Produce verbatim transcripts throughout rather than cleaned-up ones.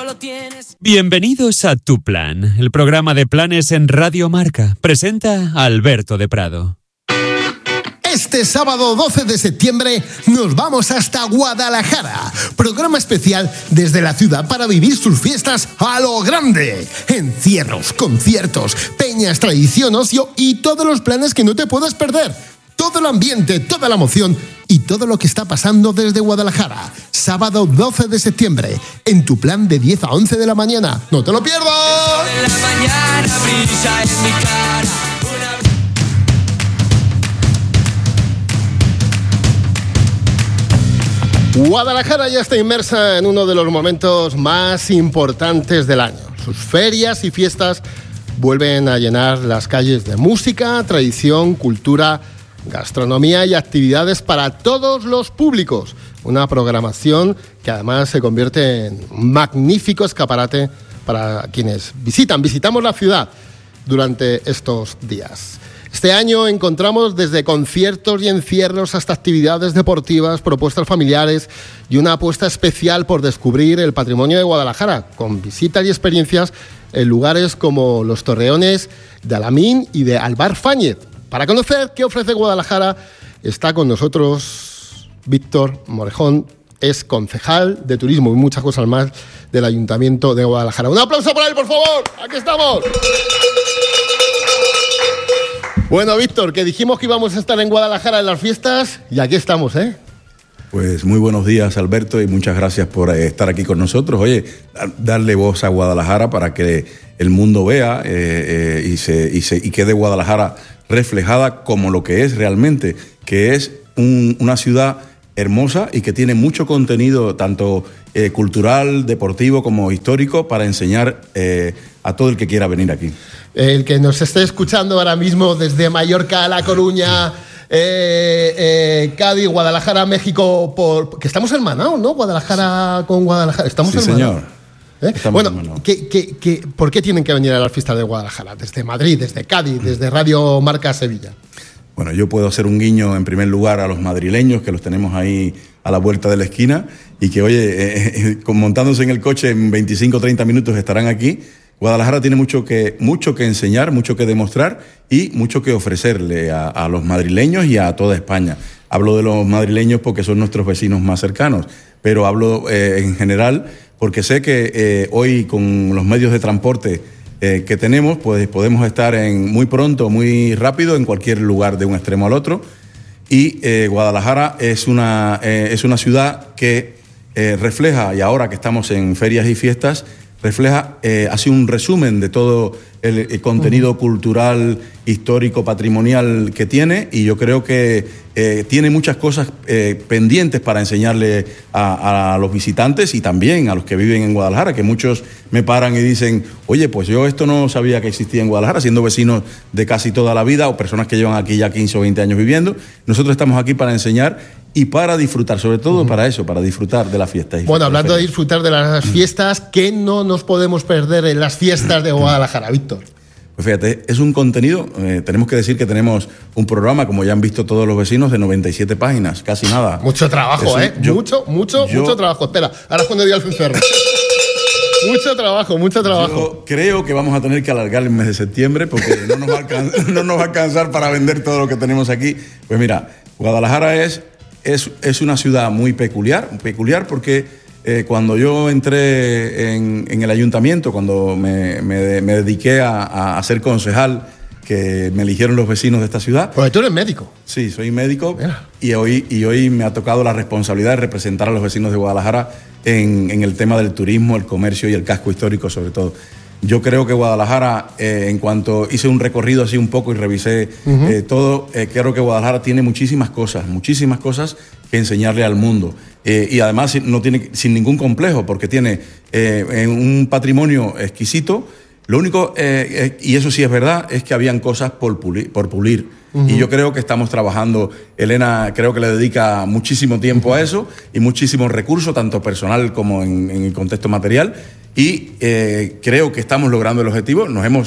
lo tienes. Bienvenidos a Tu Plan, el programa de planes en Radio Marca. Presenta a Alberto de Prado. Este sábado doce de septiembre nos vamos hasta Guadalajara. Programa especial desde la ciudad para vivir sus fiestas a lo grande. Encierros, conciertos, peñas, tradición, ocio y todos los planes que no te puedas perder. Todo el ambiente, toda la emoción y todo lo que está pasando desde Guadalajara. Sábado doce de septiembre, en Tu Plan de diez a once de la mañana. ¡No te lo pierdas! En la mañana brilla en mi cara. Guadalajara ya está inmersa en uno de los momentos más importantes del año. Sus ferias y fiestas vuelven a llenar las calles de música, tradición, cultura, gastronomía y actividades para todos los públicos. Una programación que además se convierte en un magnífico escaparate para quienes visitan, visitamos la ciudad durante estos días. Este año encontramos desde conciertos y encierros hasta actividades deportivas, propuestas familiares y una apuesta especial por descubrir el patrimonio de Guadalajara, con visitas y experiencias en lugares como los Torreones de Alamín y de Alvar Fáñez. Para conocer qué ofrece Guadalajara, está con nosotros Víctor Morejón, es concejal de turismo y muchas cosas más del Ayuntamiento de Guadalajara. Un aplauso para él, por favor. Aquí estamos. Bueno, Víctor, que dijimos que íbamos a estar en Guadalajara en las fiestas y aquí estamos, ¿eh? Pues muy buenos días, Alberto, y muchas gracias por estar aquí con nosotros. Oye, darle voz a Guadalajara para que el mundo vea eh, eh, y, se, y, se, y quede Guadalajara reflejada como lo que es realmente, que es un, una ciudad hermosa y que tiene mucho contenido, tanto eh, cultural, deportivo como histórico, para enseñar eh, a todo el que quiera venir aquí. El que nos esté escuchando ahora mismo desde Mallorca a La Coruña, eh, eh, Cádiz, Guadalajara, México, por, que estamos hermanados, ¿no? Guadalajara con Guadalajara, estamos sí, hermanados. Señor. ¿Eh? Estamos bueno, ¿qué, qué, qué, ¿por qué tienen que venir a las fiestas de Guadalajara? Desde Madrid, desde Cádiz, desde Radio Marca Sevilla. Bueno, yo puedo hacer un guiño en primer lugar a los madrileños, que los tenemos ahí a la vuelta de la esquina, y que, oye, eh, eh, montándose en el coche en veinticinco o treinta minutos estarán aquí. Guadalajara tiene mucho que, mucho que enseñar, mucho que demostrar y mucho que ofrecerle a, a los madrileños y a toda España. Hablo de los madrileños porque son nuestros vecinos más cercanos, pero hablo eh, en general porque sé que eh, hoy con los medios de transporte eh, que tenemos, pues podemos estar en muy pronto, muy rápido, en cualquier lugar de un extremo al otro. Y eh, Guadalajara es una, eh, es una ciudad que eh, refleja, y ahora que estamos en ferias y fiestas, refleja, eh, hace un resumen de todo el, el contenido uh-huh. cultural, histórico, patrimonial que tiene, y yo creo que eh, tiene muchas cosas eh, pendientes para enseñarle a, a los visitantes y también a los que viven en Guadalajara, que muchos me paran y dicen, oye, pues yo esto no sabía que existía en Guadalajara, siendo vecinos de casi toda la vida o personas que llevan aquí ya quince o veinte años viviendo. Nosotros estamos aquí para enseñar y para disfrutar, sobre todo uh-huh. para eso, para disfrutar de las fiestas. Bueno, hablando de disfrutar de las fiestas, ¿qué no nos podemos perder en las fiestas de Guadalajara, Víctor? Pues fíjate, es un contenido, eh, tenemos que decir que tenemos un programa, como ya han visto todos los vecinos, de noventa y siete páginas, casi nada. Mucho trabajo, es ¿eh? Un, yo, mucho, mucho, yo, mucho trabajo. Espera, ahora es cuando diga el cencerro. Mucho trabajo, mucho trabajo. Yo creo que vamos a tener que alargar el mes de septiembre porque no nos va a alcanzar, no nos va a alcanzar para vender todo lo que tenemos aquí. Pues mira, Guadalajara es... Es, es una ciudad muy peculiar, peculiar porque eh, cuando yo entré en, en el ayuntamiento, cuando me, me, me dediqué a, a ser concejal, que me eligieron los vecinos de esta ciudad. Porque tú eres médico. Sí, soy médico y hoy, y hoy me ha tocado la responsabilidad de representar a los vecinos de Guadalajara en, en el tema del turismo, el comercio y el casco histórico sobre todo. Yo creo que Guadalajara, eh, en cuanto hice un recorrido así un poco y revisé uh-huh. eh, todo, eh, creo que Guadalajara tiene muchísimas cosas, muchísimas cosas que enseñarle al mundo. Eh, y además no tiene sin ningún complejo, porque tiene eh, un patrimonio exquisito. Lo único, eh, eh, y eso sí es verdad, es que habían cosas por pulir. Por pulir. Uh-huh. Y yo creo que estamos trabajando, Elena creo que le dedica muchísimo tiempo uh-huh. a eso y muchísimos recursos, tanto personal como en, en el contexto material. Y eh, creo que estamos logrando el objetivo. Nos hemos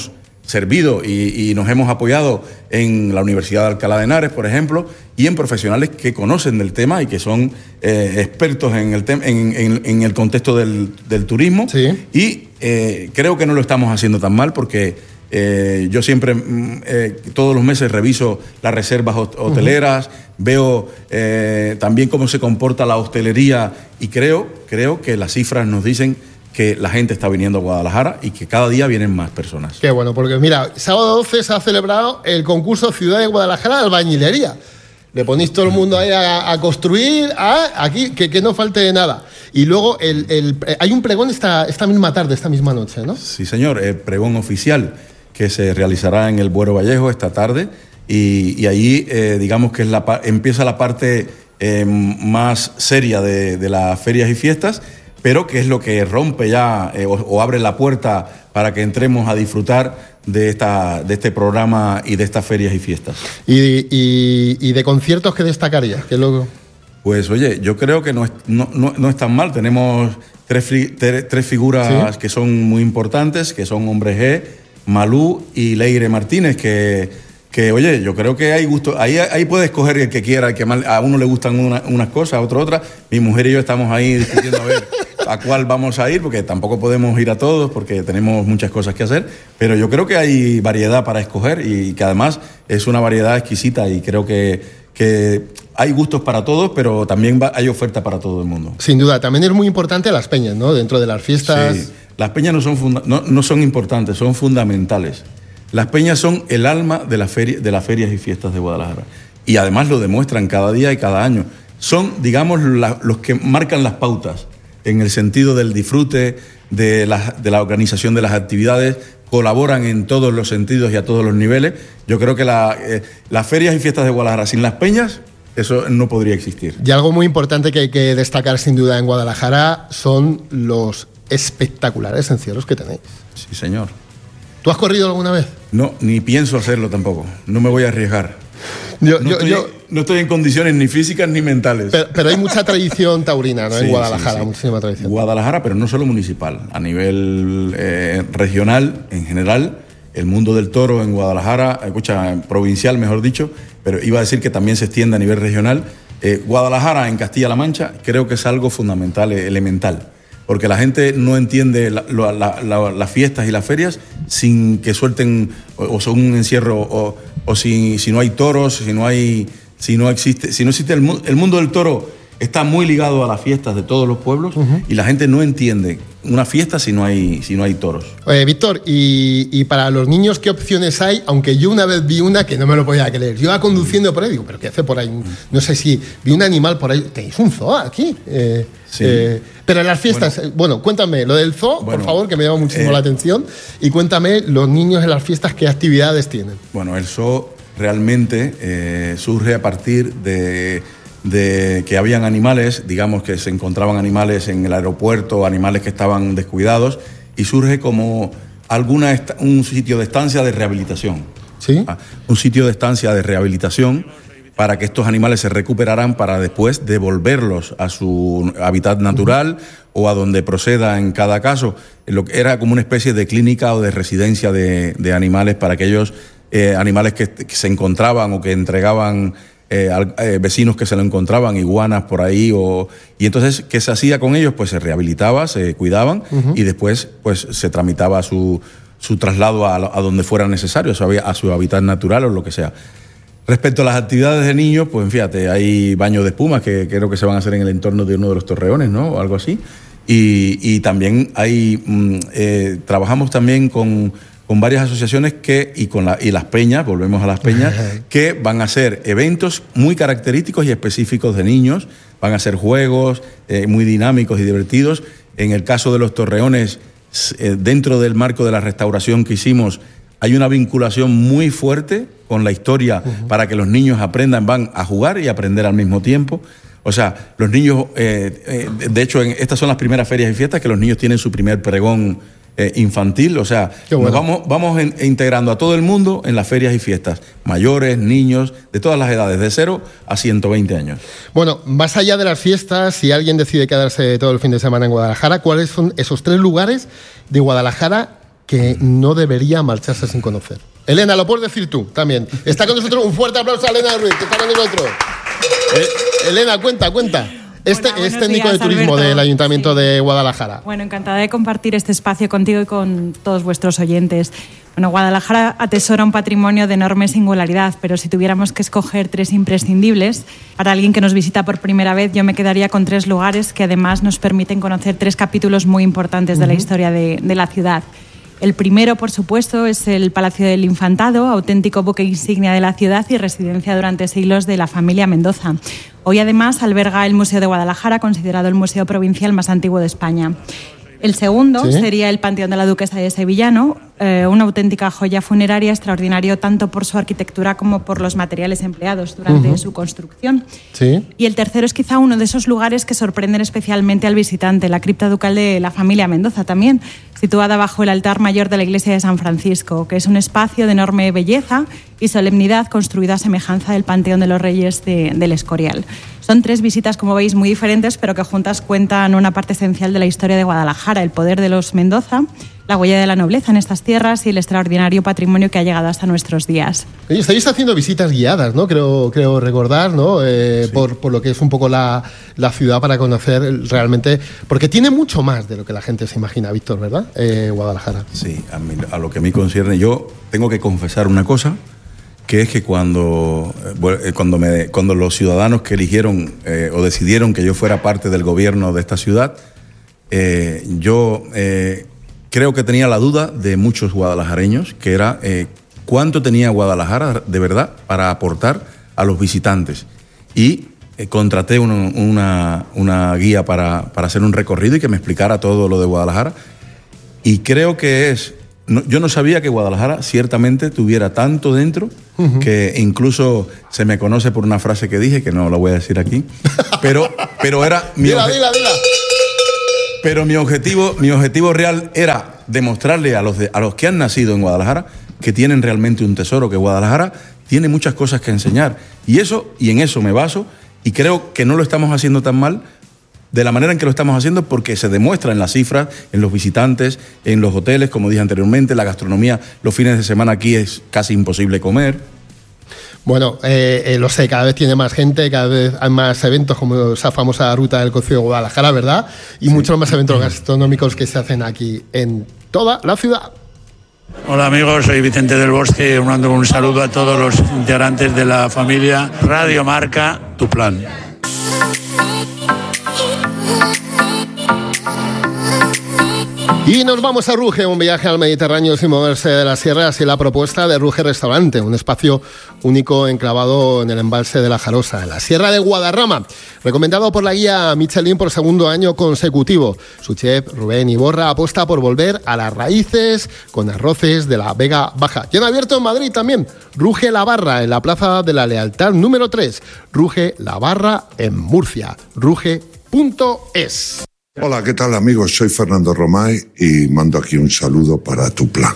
servido y, y nos hemos apoyado en la Universidad de Alcalá de Henares, por ejemplo, y en profesionales que conocen del tema y que son eh, expertos en el, tem- en, en, en el contexto del, del turismo. Sí. Y eh, creo que no lo estamos haciendo tan mal porque eh, yo siempre, eh, todos los meses reviso las reservas hoteleras, uh-huh. veo eh, también cómo se comporta la hostelería y creo, creo que las cifras nos dicen que la gente está viniendo a Guadalajara y que cada día vienen más personas. Qué bueno, porque mira, sábado doce se ha celebrado el concurso Ciudad de Guadalajara de albañilería. Le ponéis todo el mundo ahí a, a construir, a, aquí, que, que no falte nada. Y luego el, el, hay un pregón esta, esta misma tarde, esta misma noche, ¿no? Sí, señor, el pregón oficial que se realizará en el Buero Vallejo esta tarde y, y ahí eh, digamos que es la, empieza la parte eh, más seria de, de las ferias y fiestas, pero que es lo que rompe ya eh, o, o abre la puerta para que entremos a disfrutar de esta de este programa y de estas ferias y fiestas. ¿Y, y, y de conciertos qué destacarías? ¿Qué lo... Pues oye, yo creo que no es, no, no, no es tan mal. Tenemos tres, tres, tres figuras ¿sí? que son muy importantes, que son Hombre G, Malú y Leire Martínez, que... que oye, yo creo que hay gusto, ahí, ahí puede escoger el que quiera, el que mal, a uno le gustan una, unas cosas, a otro otras. Mi mujer y yo estamos ahí discutiendo a ver a cuál vamos a ir, porque tampoco podemos ir a todos, porque tenemos muchas cosas que hacer, pero yo creo que hay variedad para escoger y que además es una variedad exquisita y creo que, que hay gustos para todos, pero también va, hay oferta para todo el mundo. Sin duda, también es muy importante las peñas, ¿no? Dentro de las fiestas. Sí, las peñas no son, funda- no, no son importantes, son fundamentales. Las peñas son el alma de, la feria, de las ferias y fiestas de Guadalajara. Y además lo demuestran cada día y cada año. Son, digamos, la, los que marcan las pautas en el sentido del disfrute, de la, de la organización de las actividades, colaboran en todos los sentidos y a todos los niveles. Yo creo que la, eh, las ferias y fiestas de Guadalajara sin las peñas, eso no podría existir. Y algo muy importante que hay que destacar sin duda en Guadalajara son los espectaculares encierros que tenéis. Sí, señor. ¿Tú has corrido alguna vez? No, ni pienso hacerlo tampoco. No me voy a arriesgar. Yo, no, yo, estoy, yo, no estoy en condiciones ni físicas ni mentales. Pero, pero hay mucha tradición taurina, ¿no? Sí, en Guadalajara, sí, sí. muchísima tradición. Guadalajara, pero no solo municipal, a nivel eh, regional, en general, el mundo del toro en Guadalajara, escucha, provincial, mejor dicho, pero iba a decir que también se extiende a nivel regional. Eh, Guadalajara en Castilla-La Mancha creo que es algo fundamental, elemental. Porque la gente no entiende la, la, la, la, las fiestas y las ferias sin que suelten o, o son un encierro o, o si, si no hay toros, si no hay, si no existe, si no existe el, el mundo del toro está muy ligado a las fiestas de todos los pueblos uh-huh. y la gente no entiende una fiesta si no hay, si no hay toros. Oye, Víctor, y, y para los niños, ¿qué opciones hay? Aunque yo una vez vi una que no me lo podía creer. Yo iba conduciendo por ahí, digo, ¿pero qué hace por ahí? No sé si vi un animal por ahí. ¿Tenéis un zoo aquí? Eh, sí. eh, pero en las fiestas, bueno, bueno cuéntame lo del zoo, bueno, por favor, que me llama muchísimo eh, la atención. Y cuéntame, los niños en las fiestas, ¿qué actividades tienen? Bueno, el zoo realmente eh, surge a partir de... de que habían animales, digamos que se encontraban animales en el aeropuerto, animales que estaban descuidados, y surge como alguna est- un sitio de estancia de rehabilitación. ¿Sí? Ah, un sitio de estancia de rehabilitación para que estos animales se recuperaran para después devolverlos a su hábitat natural uh-huh. o a donde proceda en cada caso. Lo que era como una especie de clínica o de residencia de, de animales para aquellos eh, animales que, que se encontraban o que entregaban Eh, al, eh, vecinos que se lo encontraban, iguanas por ahí, o, y entonces, ¿qué se hacía con ellos? Pues se rehabilitaba, se cuidaban uh-huh. y después pues se tramitaba su, su traslado a, a donde fuera necesario, a su hábitat natural o lo que sea. Respecto a las actividades de niños, pues fíjate, hay baños de espumas que creo que se van a hacer en el entorno de uno de los torreones, ¿no? O algo así. Y, y también hay, mm, eh, trabajamos también con... con varias asociaciones que y con la, y las peñas, volvemos a las peñas, que van a hacer eventos muy característicos y específicos de niños, van a hacer juegos eh, muy dinámicos y divertidos. En el caso de los torreones, eh, dentro del marco de la restauración que hicimos, hay una vinculación muy fuerte con la historia uh-huh. para que los niños aprendan, van a jugar y aprender al mismo tiempo. O sea, los niños, eh, eh, de hecho, en, estas son las primeras ferias y fiestas que los niños tienen su primer pregón Eh, infantil, o sea, bueno. nos vamos, vamos en, integrando a todo el mundo en las ferias y fiestas, mayores, niños, de todas las edades, de cero a ciento veinte años. Bueno, más allá de las fiestas, si alguien decide quedarse todo el fin de semana en Guadalajara, ¿cuáles son esos tres lugares de Guadalajara que no debería marcharse sin conocer. Elena, lo puedes decir tú también. Está con nosotros, un fuerte aplauso a Elena Ruiz, que está con nosotros. Eh, Elena, cuenta, cuenta. Este Hola, es técnico días, de turismo Alberto. del Ayuntamiento Sí. de Guadalajara. Bueno, encantada de compartir este espacio contigo y con todos vuestros oyentes. Bueno, Guadalajara atesora un patrimonio de enorme singularidad, pero si tuviéramos que escoger tres imprescindibles, para alguien que nos visita por primera vez, yo me quedaría con tres lugares que además nos permiten conocer tres capítulos muy importantes de uh-huh. la historia de, de la ciudad. El primero, por supuesto, es el Palacio del Infantado, auténtico buque insignia de la ciudad y residencia durante siglos de la familia Mendoza. Hoy, además, alberga el Museo de Guadalajara, considerado el museo provincial más antiguo de España. El segundo ¿Sí? sería el Panteón de la Duquesa de Sevillano, eh, una auténtica joya funeraria extraordinario tanto por su arquitectura como por los materiales empleados durante uh-huh. su construcción. ¿Sí? Y el tercero es quizá uno de esos lugares que sorprenden especialmente al visitante, la cripta ducal de la familia Mendoza también, situada bajo el altar mayor de la iglesia de San Francisco, que es un espacio de enorme belleza y solemnidad construido a semejanza del Panteón de los Reyes de, del Escorial. Son tres visitas, como veis, muy diferentes, pero que juntas cuentan una parte esencial de la historia de Guadalajara, el poder de los Mendoza, la huella de la nobleza en estas tierras y el extraordinario patrimonio que ha llegado hasta nuestros días. Oye, estáis haciendo visitas guiadas, ¿no? Creo, creo recordar, ¿no? Eh, sí. por, por lo que es un poco la, la ciudad para conocer realmente, porque tiene mucho más de lo que la gente se imagina, Víctor, ¿verdad? Eh, Guadalajara. Sí, a, mí, a lo que a mí concierne, yo tengo que confesar una cosa, que es que cuando, cuando, me, cuando los ciudadanos que eligieron eh, o decidieron que yo fuera parte del gobierno de esta ciudad, eh, yo eh, creo que tenía la duda de muchos guadalajareños, que era eh, cuánto tenía Guadalajara de verdad para aportar a los visitantes. Y eh, contraté uno, una, una guía para, para hacer un recorrido y que me explicara todo lo de Guadalajara. Y creo que es... No, yo no sabía que Guadalajara ciertamente tuviera tanto dentro, uh-huh. que incluso se me conoce por una frase que dije, que no la voy a decir aquí, pero, pero era... Mi dila, dila, dila. Pero mi objetivo, mi objetivo real era demostrarle a los, de, a los que han nacido en Guadalajara que tienen realmente un tesoro, que Guadalajara tiene muchas cosas que enseñar. Y eso, y en eso me baso, y creo que no lo estamos haciendo tan mal, de la manera en que lo estamos haciendo, porque se demuestra en las cifras, en los visitantes, en los hoteles, como dije anteriormente, la gastronomía, los fines de semana aquí es casi imposible comer. Bueno, eh, eh, lo sé, cada vez tiene más gente, cada vez hay más eventos como esa famosa ruta del Cocido de Guadalajara, ¿verdad? Y sí. muchos más eventos gastronómicos que se hacen aquí en toda la ciudad. Hola amigos, soy Vicente del Bosque, mando un saludo a todos los integrantes de la familia Radio Marca, Tu Plan. Y nos vamos a Ruge, un viaje al Mediterráneo sin moverse de las sierras y la propuesta de Ruge Restaurante, un espacio único enclavado en el embalse de la Jarosa, en la Sierra de Guadarrama, recomendado por la guía Michelin por segundo año consecutivo. Su chef Rubén Iborra apuesta por volver a las raíces con arroces de la Vega Baja. Y han abierto en Madrid también Ruge La Barra, en la Plaza de la Lealtad número tres, Ruge La Barra en Murcia, ruge punto es. Hola, ¿qué tal amigos? Soy Fernando Romay y mando aquí un saludo para Tu Plan.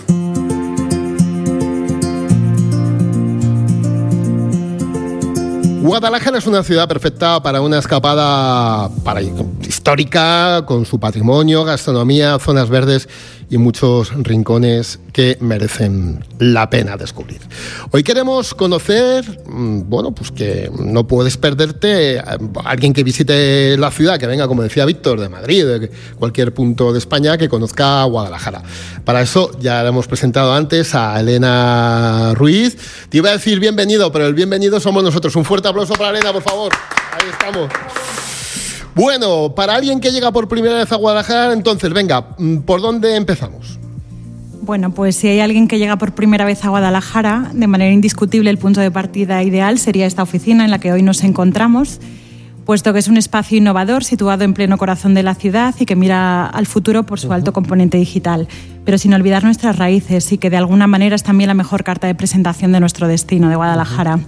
Guadalajara es una ciudad perfecta para una escapada para, histórica, con su patrimonio, gastronomía, zonas verdes y muchos rincones que merecen la pena descubrir. Hoy queremos conocer, bueno, pues que no puedes perderte a alguien que visite la ciudad, que venga, como decía Víctor, de Madrid, de cualquier punto de España, que conozca Guadalajara. Para eso ya le hemos presentado antes a Elena Ruiz. Te iba a decir bienvenido, pero el bienvenido somos nosotros. Un fuerte aplauso para Elena, por favor. Ahí estamos. Bueno, para alguien que llega por primera vez a Guadalajara, entonces, venga, ¿por dónde empezamos? Bueno, pues si hay alguien que llega por primera vez a Guadalajara, de manera indiscutible el punto de partida ideal sería esta oficina en la que hoy nos encontramos, puesto que es un espacio innovador situado en pleno corazón de la ciudad y que mira al futuro por su alto componente digital, pero sin olvidar nuestras raíces y que de alguna manera es también la mejor carta de presentación de nuestro destino, de Guadalajara.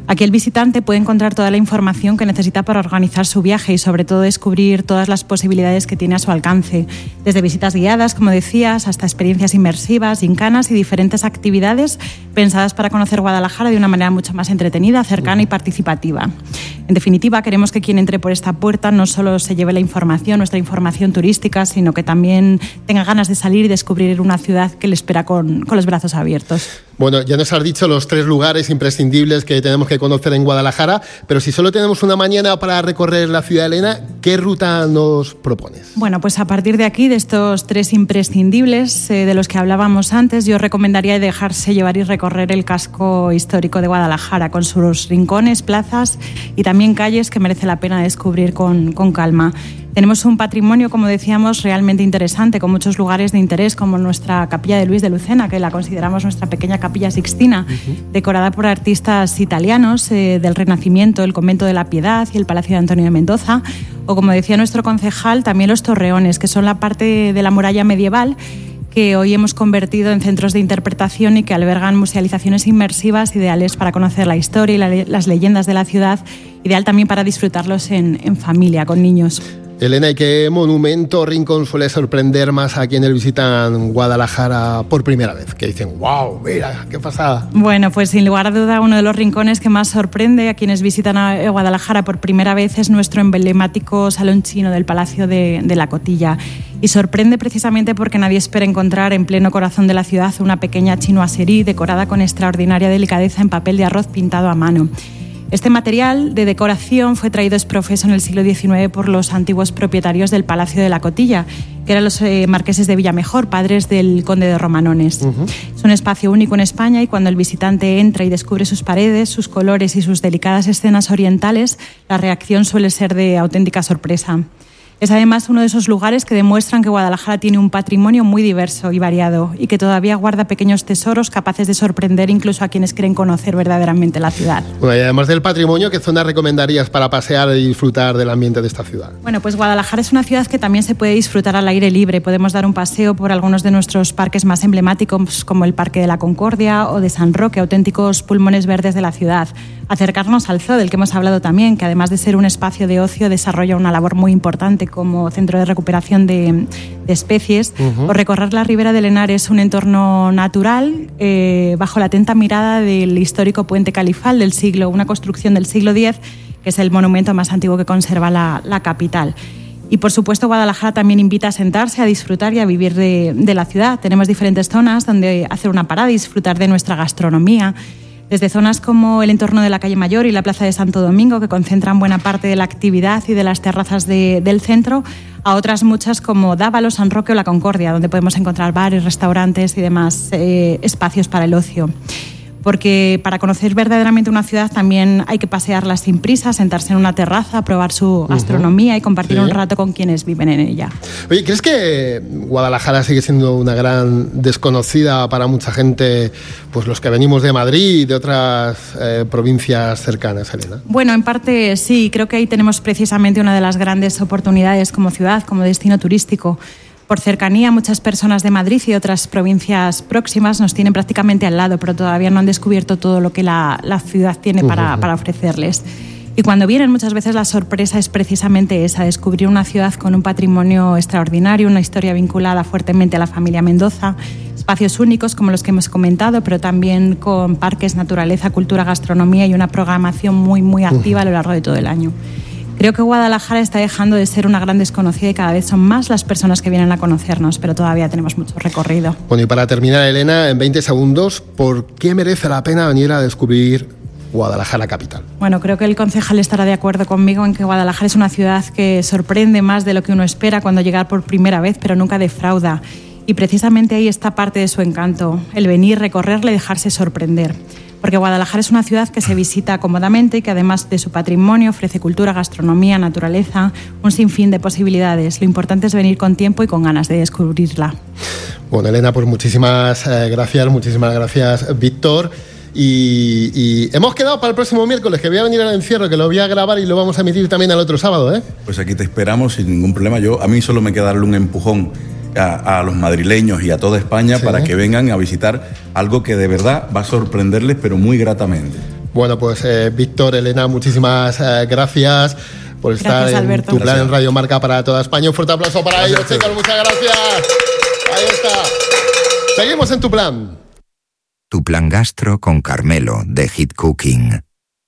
Aquí el visitante puede encontrar toda la información que necesita para organizar su viaje y sobre todo descubrir todas las posibilidades que tiene a su alcance, desde visitas guiadas, como decías, hasta experiencias inmersivas, gincanas y diferentes actividades pensadas para conocer Guadalajara de una manera mucho más entretenida, cercana y participativa. En definitiva, queremos que quien entre por esta puerta no solo se lleve la información, nuestra información turística, sino que también tenga ganas de salir y descubrir una ciudad que le espera con, con los brazos abiertos. Bueno, ya nos has dicho los tres lugares imprescindibles que tenemos que conocer en Guadalajara, pero si solo tenemos una mañana para recorrer la ciudad, Elena, ¿qué ruta nos propones? Bueno, pues a partir de aquí, de estos tres imprescindibles eh, de los que hablábamos antes, yo recomendaría dejarse llevar y recorrer el casco histórico de Guadalajara, con sus rincones, plazas y también calles que merece la pena descubrir con, con calma. Tenemos un patrimonio, como decíamos, realmente interesante, con muchos lugares de interés, como nuestra Capilla de Luis de Lucena, que la consideramos nuestra pequeña Capilla Sixtina, uh-huh. decorada por artistas italianos eh, del Renacimiento, el Convento de la Piedad y el Palacio de Antonio de Mendoza, o como decía nuestro concejal, también los torreones, que son la parte de la muralla medieval que hoy hemos convertido en centros de interpretación y que albergan musealizaciones inmersivas ideales para conocer la historia y la, las leyendas de la ciudad, ideal también para disfrutarlos en, en familia, con niños. Elena, ¿y qué monumento o rincón suele sorprender más a quienes visitan Guadalajara por primera vez? Que dicen, wow, mira, qué pasada. Bueno, pues sin lugar a duda uno de los rincones que más sorprende a quienes visitan a Guadalajara por primera vez es nuestro emblemático Salón Chino del Palacio de, de la Cotilla. Y sorprende precisamente porque nadie espera encontrar en pleno corazón de la ciudad una pequeña chinoiserie decorada con extraordinaria delicadeza en papel de arroz pintado a mano. Este material de decoración fue traído ex profeso en el siglo diecinueve por los antiguos propietarios del Palacio de la Cotilla, que eran los eh, marqueses de Villamejor, padres del conde de Romanones. Uh-huh. Es un espacio único en España y cuando el visitante entra y descubre sus paredes, sus colores y sus delicadas escenas orientales, la reacción suele ser de auténtica sorpresa. Es además uno de esos lugares que demuestran que Guadalajara tiene un patrimonio muy diverso y variado y que todavía guarda pequeños tesoros capaces de sorprender incluso a quienes quieren conocer verdaderamente la ciudad. Bueno, y además del patrimonio, ¿qué zonas recomendarías para pasear y disfrutar del ambiente de esta ciudad? Bueno, pues Guadalajara es una ciudad que también se puede disfrutar al aire libre. Podemos dar un paseo por algunos de nuestros parques más emblemáticos, como el Parque de la Concordia o de San Roque, auténticos pulmones verdes de la ciudad. Acercarnos al zoo, del que hemos hablado también, que además de ser un espacio de ocio, desarrolla una labor muy importante como centro de recuperación de, de especies, uh-huh. o recorrer la Ribera del Henares, un entorno natural eh, bajo la atenta mirada del histórico Puente Califal del siglo, una construcción del siglo diez, que es el monumento más antiguo que conserva la, la capital. Y por supuesto Guadalajara también invita a sentarse, a disfrutar y a vivir de, de la ciudad. Tenemos diferentes zonas donde hacer una parada y disfrutar de nuestra gastronomía, desde zonas como el entorno de la Calle Mayor y la Plaza de Santo Domingo, que concentran buena parte de la actividad y de las terrazas de, del centro, a otras muchas como Dávalo, San Roque o La Concordia, donde podemos encontrar bares, restaurantes y demás eh, espacios para el ocio. Porque para conocer verdaderamente una ciudad también hay que pasearla sin prisa, sentarse en una terraza, probar su gastronomía uh-huh. y compartir sí. un rato con quienes viven en ella. Oye, ¿crees que Guadalajara sigue siendo una gran desconocida para mucha gente, pues los que venimos de Madrid y de otras eh, provincias cercanas, Elena? Bueno, en parte sí, creo que ahí tenemos precisamente una de las grandes oportunidades como ciudad, como destino turístico. Por cercanía, muchas personas de Madrid y de otras provincias próximas nos tienen prácticamente al lado, pero todavía no han descubierto todo lo que la, la ciudad tiene para, para ofrecerles. Y cuando vienen, muchas veces la sorpresa es precisamente esa, descubrir una ciudad con un patrimonio extraordinario, una historia vinculada fuertemente a la familia Mendoza, espacios únicos como los que hemos comentado, pero también con parques, naturaleza, cultura, gastronomía y una programación muy, muy activa a lo largo de todo el año. Creo que Guadalajara está dejando de ser una gran desconocida y cada vez son más las personas que vienen a conocernos, pero todavía tenemos mucho recorrido. Bueno, y para terminar, Elena, en veinte segundos, ¿por qué merece la pena venir a descubrir Guadalajara capital? Bueno, creo que el concejal estará de acuerdo conmigo en que Guadalajara es una ciudad que sorprende más de lo que uno espera cuando llega por primera vez, pero nunca defrauda. Y precisamente ahí está parte de su encanto, el venir, recorrerla y dejarse sorprender. Porque Guadalajara es una ciudad que se visita cómodamente y que además de su patrimonio ofrece cultura, gastronomía, naturaleza, un sinfín de posibilidades. Lo importante es venir con tiempo y con ganas de descubrirla. Bueno, Elena, pues muchísimas eh, gracias, muchísimas gracias, Víctor. Y, y hemos quedado para el próximo miércoles, que voy a venir al encierro, que lo voy a grabar y lo vamos a emitir también al otro sábado, ¿eh? Pues aquí te esperamos sin ningún problema. Yo, a mí solo me queda darle un empujón A, a los madrileños y a toda España sí. para que vengan a visitar algo que de verdad va a sorprenderles, pero muy gratamente. Bueno, pues eh, Víctor, Elena, muchísimas eh, gracias por estar Gracias, en Alberto. Tu Plan Gracias. en Radio Marca para toda España. Un fuerte aplauso para Gracias, ellos, chicos. Muchas gracias. Ahí está. Seguimos en Tu Plan. Tu Plan Gastro con Carmelo de Hit Cooking.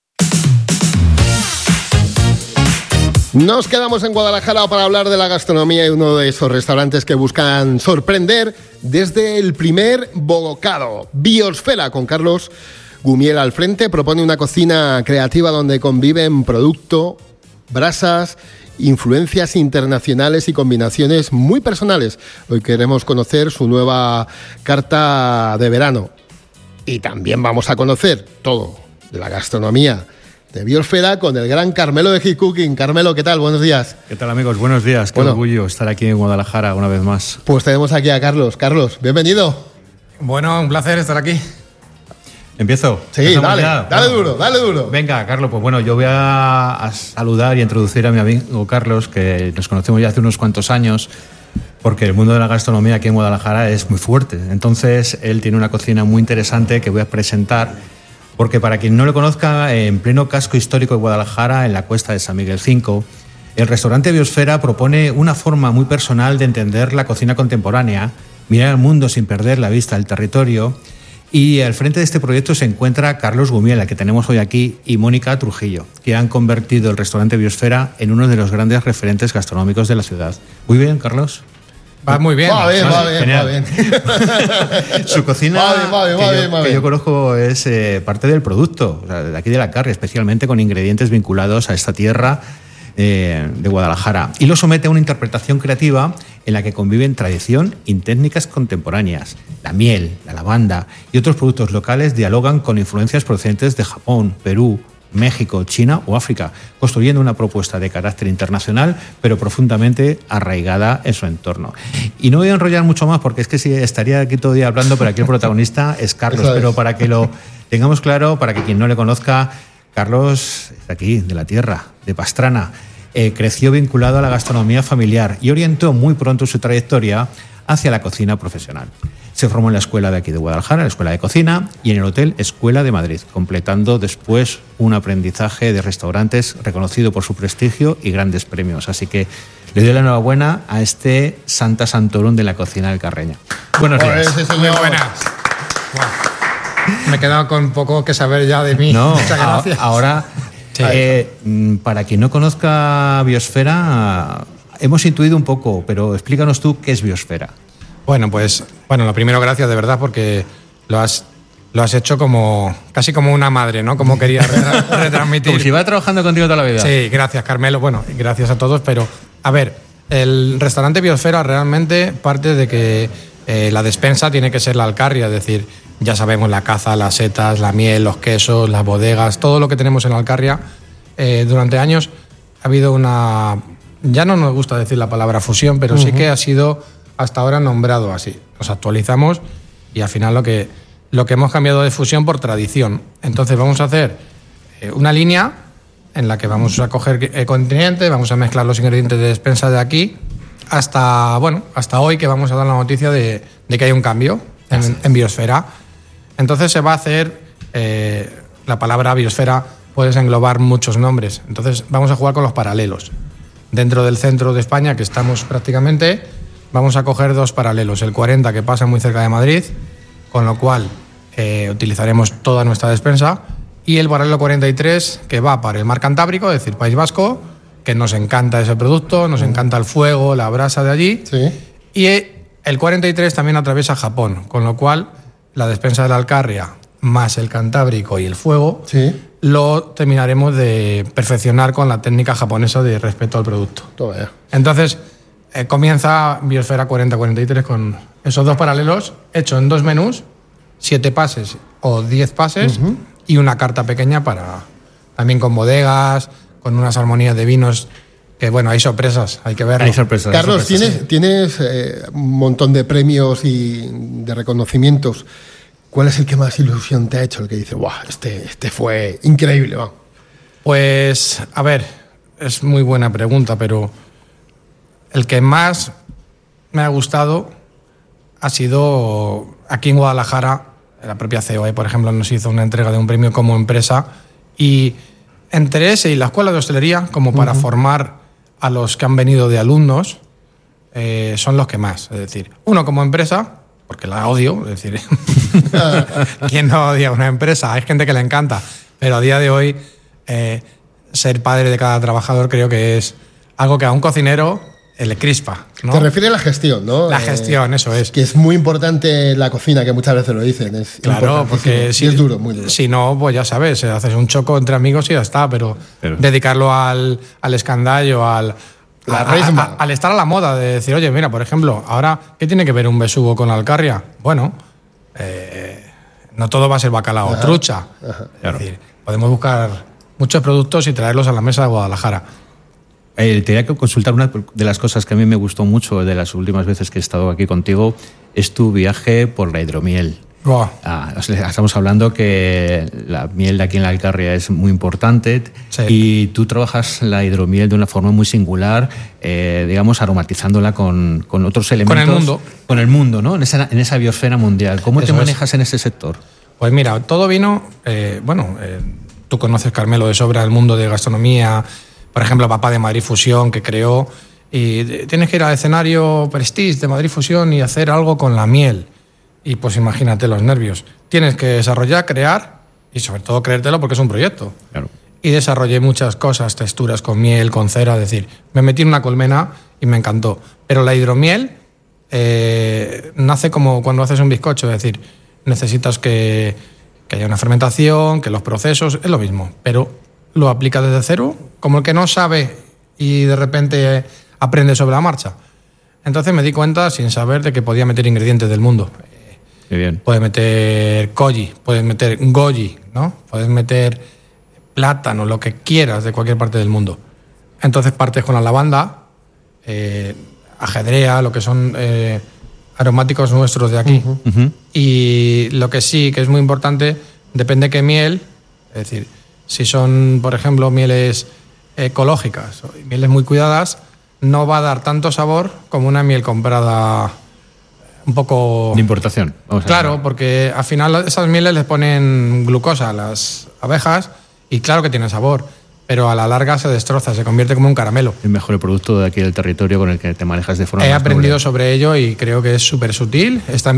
Nos quedamos en Guadalajara para hablar de la gastronomía y uno de esos restaurantes que buscan sorprender desde el primer bocado. Biosfera, con Carlos Gumiel al frente, propone una cocina creativa donde conviven producto, brasas, influencias internacionales y combinaciones muy personales. Hoy queremos conocer su nueva carta de verano. Y también vamos a conocer todo de la gastronomía de Biosfera con el gran Carmelo de Hit Cooking. Carmelo, ¿qué tal? Buenos días. ¿Qué tal, amigos? Buenos días. Qué Bueno. orgullo estar aquí en Guadalajara una vez más. Pues tenemos aquí a Carlos. Carlos, bienvenido. Bueno, un placer estar aquí. ¿Empiezo? Sí, ¿Empezamos dale, ya? dale Bueno. duro, dale duro. Venga, Carlos, pues bueno, yo voy a, a saludar y a introducir a mi amigo Carlos, que nos conocemos ya hace unos cuantos años, porque el mundo de la gastronomía aquí en Guadalajara es muy fuerte. Entonces, él tiene una cocina muy interesante que voy a presentar, porque para quien no lo conozca, en pleno casco histórico de Guadalajara, en la cuesta de San Miguel cinco, el restaurante Biosfera propone una forma muy personal de entender la cocina contemporánea, mirar al mundo sin perder la vista del territorio. Y al frente de este proyecto se encuentra Carlos Gumiel, al que tenemos hoy aquí, y Mónica Trujillo, que han convertido el restaurante Biosfera en uno de los grandes referentes gastronómicos de la ciudad. Muy bien, Carlos. Va muy bien. Va bien, Ah, va sí, bien, genial. va bien. Su cocina, Va bien, va bien, que, va yo, bien, va que bien. yo conozco, es eh, parte del producto, o sea, de aquí de la carne, especialmente con ingredientes vinculados a esta tierra eh, de Guadalajara. Y lo somete a una interpretación creativa en la que conviven tradición y técnicas contemporáneas. La miel, la lavanda y otros productos locales dialogan con influencias procedentes de Japón, Perú, México, China o África, construyendo una propuesta de carácter internacional, pero profundamente arraigada en su entorno. Y no voy a enrollar mucho más, porque es que sí, estaría aquí todo el día hablando, pero aquí el protagonista es Carlos. Eso es. Pero para que lo tengamos claro, para que quien no le conozca, Carlos es de aquí, de la tierra, de Pastrana. Eh, creció vinculado a la gastronomía familiar y orientó muy pronto su trayectoria hacia la cocina profesional. Se formó en la escuela de aquí de Guadalajara, la Escuela de Cocina, y en el Hotel Escuela de Madrid, completando después un aprendizaje de restaurantes reconocido por su prestigio y grandes premios. Así que le doy la enhorabuena a este Santa Santorum de la cocina del Carreño. Buenos Joder, días. sí, Muy señor. buenas. Buah. Me he quedado con poco que saber ya de mí. No, Muchas a- gracias. ahora, Sí. eh, mm, para quien no conozca Biosfera, hemos intuido un poco, pero explícanos tú qué es Biosfera. Bueno, pues, bueno, lo primero, gracias de verdad, porque lo has, lo has hecho como casi como una madre, ¿no? Como quería re- retransmitir. Como si iba trabajando contigo toda la vida. Sí, gracias, Carmelo. Bueno, gracias a todos, pero a ver, el restaurante Biosfera realmente parte de que eh, la despensa tiene que ser la alcarria, es decir, ya sabemos la caza, las setas, la miel, los quesos, las bodegas, todo lo que tenemos en la alcarria. Eh, durante años ha habido una, ya no nos gusta decir la palabra fusión, pero sí que ha sido hasta ahora nombrado así. Nos actualizamos y al final lo que, lo que hemos cambiado de fusión por tradición. Entonces vamos a hacer eh, una línea en la que vamos a coger eh, continentes, vamos a mezclar los ingredientes de despensa de aquí hasta, bueno, hasta hoy, que vamos a dar la noticia de, de que hay un cambio en, en Biosfera. Entonces se va a hacer, eh, la palabra Biosfera puedes englobar muchos nombres. Entonces vamos a jugar con los paralelos. Dentro del centro de España, que estamos prácticamente, vamos a coger dos paralelos. El cuarenta, que pasa muy cerca de Madrid, con lo cual eh, utilizaremos toda nuestra despensa, y el paralelo cuarenta y tres, que va para el mar Cantábrico, es decir, País Vasco, que nos encanta ese producto, nos encanta el fuego, la brasa de allí. Sí. Y el cuarenta y tres también atraviesa Japón, con lo cual la despensa de la Alcarria más el Cantábrico y el fuego Sí. lo terminaremos de perfeccionar con la técnica japonesa de respeto al producto. Toma ya. Entonces, eh, comienza Biosfera cuarenta cuarenta y tres con esos dos paralelos, hechos en dos menús, siete pases o diez pases, uh-huh, y una carta pequeña para también con bodegas, con unas armonías de vinos, que bueno, hay sorpresas, hay que verlo. Hay sorpresas. hay Carlos, sorpresas. tienes, tienes eh, un montón de premios y de reconocimientos. ¿Cuál es el que más ilusión te ha hecho? El que dice, ¡guau! Este, este fue increíble, va. Pues, a ver, es muy buena pregunta, pero el que más me ha gustado ha sido aquí en Guadalajara, la propia C O E, por ejemplo, nos hizo una entrega de un premio como empresa, y entre ese y la Escuela de Hostelería, como para uh-huh. formar a los que han venido de alumnos, eh, son los que más. Es decir, uno como empresa, porque la odio, es decir, ¿quién no odia una empresa? Hay gente que le encanta, pero a día de hoy eh, ser padre de cada trabajador creo que es algo que a un cocinero le crispa, ¿no? Te refieres a la gestión, ¿no? La gestión, eh, eso es. Que es muy importante la cocina, que muchas veces lo dicen. Es claro, porque si, es duro, muy duro. Si no, pues ya sabes, haces un choco entre amigos y ya está, pero, pero... dedicarlo al, al escandallo, al, la a, a, a, al estar a la moda, de decir, oye, mira, por ejemplo, ahora, ¿qué tiene que ver un besugo con la alcarria? Bueno, eh, no todo va a ser bacalao o trucha. Ajá. Es claro. decir, podemos buscar muchos productos y traerlos a la mesa de Guadalajara. Eh, te quería consultar, una de las cosas que a mí me gustó mucho de las últimas veces que he estado aquí contigo es tu viaje por la hidromiel. Wow. Ah, estamos hablando que la miel de aquí en la Alcarria es muy importante, sí. y tú trabajas la hidromiel de una forma muy singular, eh, digamos, aromatizándola con, con otros elementos. Con el mundo. Con el mundo, ¿no? En esa, en esa biosfera mundial. ¿Cómo Eso te manejas es. en ese sector? Pues mira, todo vino, eh, bueno, eh, tú conoces, Carmelo, de sobra el mundo de gastronomía. Por ejemplo, papá de Madrid Fusión, que creó, y tienes que ir al escenario Prestige de Madrid Fusión y hacer algo con la miel. Y pues imagínate los nervios. Tienes que desarrollar, crear y sobre todo creértelo porque es un proyecto. Claro. Y desarrollé muchas cosas, texturas con miel, con cera, es decir, me metí en una colmena y me encantó. Pero la hidromiel eh, nace como cuando haces un bizcocho, es decir, necesitas que, que haya una fermentación, que los procesos, es lo mismo, pero lo aplica desde cero, como el que no sabe y de repente aprende sobre la marcha. Entonces me di cuenta, sin saber, de que podía meter ingredientes del mundo. Qué bien. Puedes meter koji, puedes meter goji, ¿no? Puedes meter plátano, lo que quieras de cualquier parte del mundo. Entonces partes con la lavanda, eh, ajedrea, lo que son eh, aromáticos nuestros de aquí. Uh-huh. Uh-huh. Y lo que sí, que es muy importante, depende qué miel, es decir, si son, por ejemplo, mieles ecológicas o mieles muy cuidadas, no va a dar tanto sabor como una miel comprada un poco... de importación. Vamos a claro, ver. porque al final esas mieles les ponen glucosa a las abejas y claro que tiene sabor, pero a la larga se destroza, se convierte como un caramelo. El mejor producto de aquí del territorio con el que te manejas de forma He más aprendido noble. sobre ello y creo que es súper sutil. Está